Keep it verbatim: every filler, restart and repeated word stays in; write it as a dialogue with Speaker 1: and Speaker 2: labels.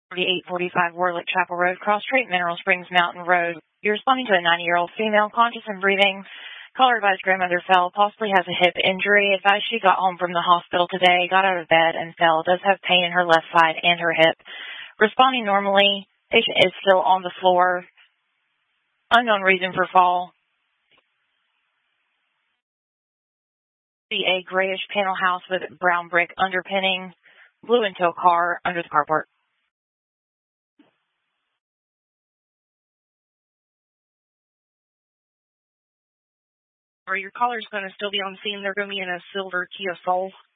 Speaker 1: forty-eight forty-five Warlick Chapel Road, Cross Street, Mineral Springs Mountain Road. You're responding to a ninety-year-old female, conscious and breathing. Caller advised grandmother fell, possibly has a hip injury. Advised she got home from the hospital today, got out of bed and fell. Does have pain in her left side and her hip. Responding normally. Patient is still on the floor. Unknown reason for fall. See a grayish panel house with brown brick underpinning. Blew into a car under the carport. Or your caller's going to still be on scene. They're going to be in a silver Kia Soul.